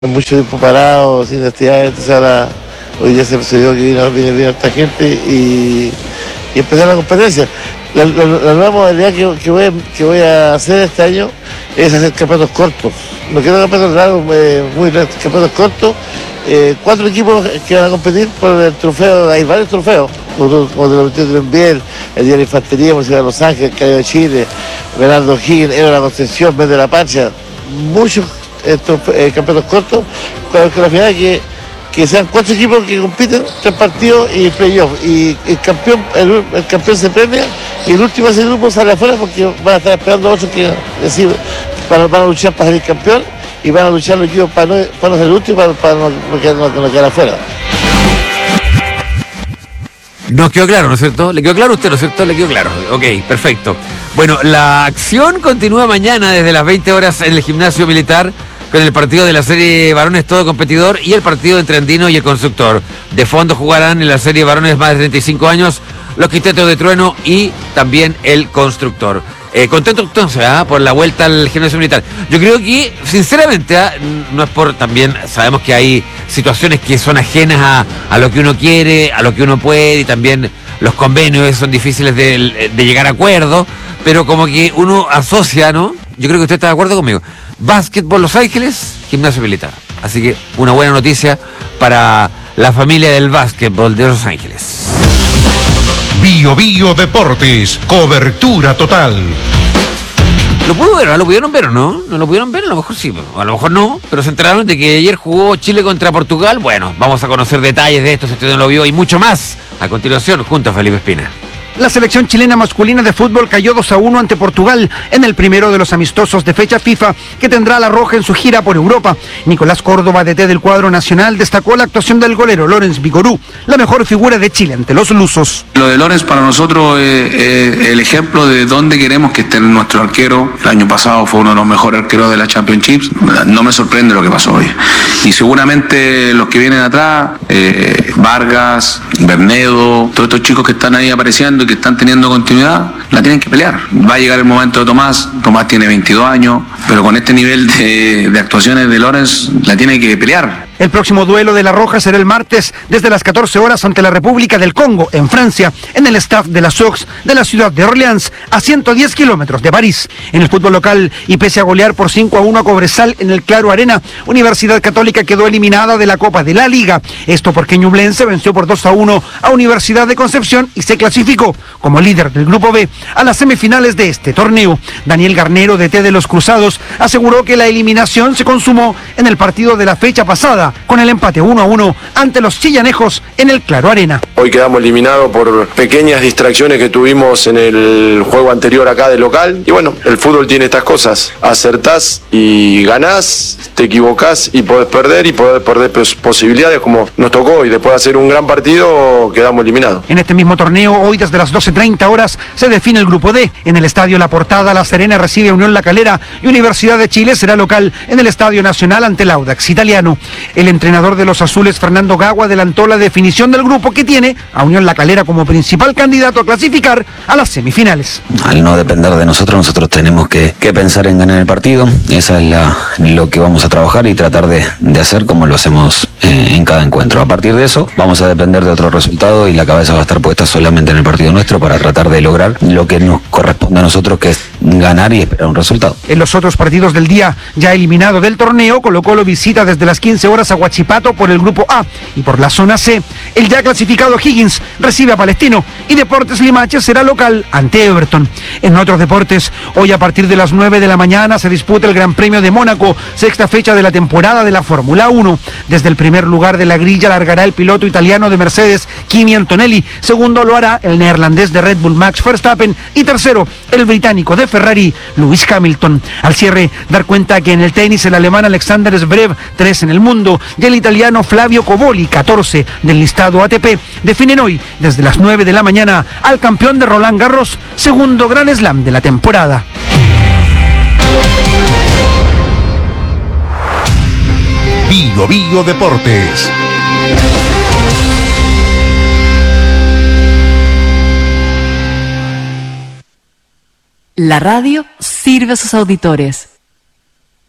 mucho tiempo parado, sin actividades, entonces ahora hoy día se dio que viene harta gente y empezar la competencia. La nueva modalidad que voy a hacer este año es hacer campeonatos cortos. No quiero campeonatos largos, muy largos, campeonatos cortos. 4 equipos que van a competir por el trofeo, hay varios trofeos, como te lo metí en Biel, el Día de la Infantería, Municipal de Los Ángeles, Cayo de Chile, Bernardo Higgins, Eva La Concepción, Mes de la Pacha, muchos campeonatos cortos, con la finalidad que sean 4 equipos que compiten, 3 partidos y playoff, y el campeón se premia y el último de ese grupo sale afuera porque van a estar esperando a otros que van a luchar para salir campeón y van a luchar los equipos para no ser el último, para no quedar afuera. Nos quedó claro, ¿no es cierto? ¿Le quedó claro a usted, no es cierto? Le quedó claro. Ok, perfecto. Bueno, la acción continúa mañana desde las 20 horas en el gimnasio militar con el partido de la serie varones todo competidor y el partido entre Andino y el Constructor. De fondo jugarán en la serie varones más de 35 años los Quintetos de Trueno y también el Constructor. Contento entonces por la vuelta al gimnasio militar. Yo creo que, sinceramente, no es por, también sabemos que hay situaciones que son ajenas a lo que uno quiere, a lo que uno puede, y también los convenios son difíciles de llegar a acuerdo, pero como que uno asocia, ¿no? Yo creo que usted está de acuerdo conmigo. Básquetbol Los Ángeles, gimnasio militar. Así que una buena noticia para la familia del básquetbol de Los Ángeles. Bio Bio Deportes, cobertura total. ¿Lo pudo ver? ¿Lo pudieron ver o no? ¿No lo pudieron ver? A lo mejor sí, a lo mejor no, pero se enteraron de que ayer jugó Chile contra Portugal. Bueno, vamos a conocer detalles de esto, si usted no lo vio, y mucho más a continuación junto a Felipe Espina. La selección chilena masculina de fútbol cayó 2-1 ante Portugal en el primero de los amistosos de fecha FIFA que tendrá la roja en su gira por Europa. Nicolás Córdoba, DT del cuadro nacional, destacó la actuación del golero Lorenz Vigorú, la mejor figura de Chile ante los lusos. Lo de Lorenz para nosotros es el ejemplo de dónde queremos que esté nuestro arquero. El año pasado fue uno de los mejores arqueros de la Championships. No me sorprende lo que pasó hoy. Y seguramente los que vienen atrás, Vargas, Bernedo, todos estos chicos que están ahí apareciendo y que están teniendo continuidad, la tienen que pelear. Va a llegar el momento de Tomás tiene 22 años, pero con este nivel de actuaciones de Lorenz, la tiene que pelear. El próximo duelo de la Roja será el martes desde las 14 horas ante la República del Congo, en Francia, en el Stade de la Sox de la ciudad de Orleans, a 110 kilómetros de París. En el fútbol local, y pese a golear por 5-1 a Cobresal en el Claro Arena, Universidad Católica quedó eliminada de la Copa de la Liga. Esto porque Ñublense venció por 2-1 a Universidad de Concepción y se clasificó como líder del Grupo B a las semifinales de este torneo. Daniel Garnero, DT de los Cruzados, aseguró que la eliminación se consumó en el partido de la fecha pasada, con el empate 1-1 ante los chillanejos en el Claro Arena. Hoy quedamos eliminados por pequeñas distracciones que tuvimos en el juego anterior acá de local. Y bueno, el fútbol tiene estas cosas. Acertás y ganás, te equivocás y podés perder posibilidades como nos tocó. Y después de hacer un gran partido, quedamos eliminados. En este mismo torneo, hoy desde las 12:30 horas, se define el Grupo D. En el Estadio La Portada, La Serena recibe a Unión La Calera y Universidad de Chile será local en el Estadio Nacional ante el Audax italiano. El entrenador de los azules, Fernando Gago, adelantó la definición del grupo que tiene a Unión La Calera como principal candidato a clasificar a las semifinales. Al no depender de nosotros tenemos que pensar en ganar el partido. Esa es lo que vamos a trabajar y tratar de hacer como lo hacemos en cada encuentro. A partir de eso vamos a depender de otro resultado y la cabeza va a estar puesta solamente en el partido nuestro para tratar de lograr lo que nos corresponde a nosotros, que es ganar y esperar un resultado. En los otros partidos del día, ya eliminado del torneo, Colo-Colo visita desde las 15 horas a Huachipato por el Grupo A, y por la zona C, el ya clasificado Higgins recibe a Palestino y Deportes Limache será local ante Everton. En otros deportes, hoy a partir de las 9 de la mañana se disputa el Gran Premio de Mónaco, sexta fecha de la temporada de la Fórmula 1. Desde el primer lugar de la grilla largará el piloto italiano de Mercedes, Kimi Antonelli. Segundo lo hará el neerlandés de Red Bull, Max Verstappen, y tercero el británico de Ferrari, Lewis Hamilton. Al cierre, dar cuenta que en el tenis el alemán Alexander Zverev, 3 en el mundo, y el italiano Flavio Coboli, 14 del listado ATP, definen hoy desde las 9 de la mañana al campeón de Roland Garros, segundo Grand Slam de la temporada. Bio Bio Deportes. La radio sirve a sus auditores.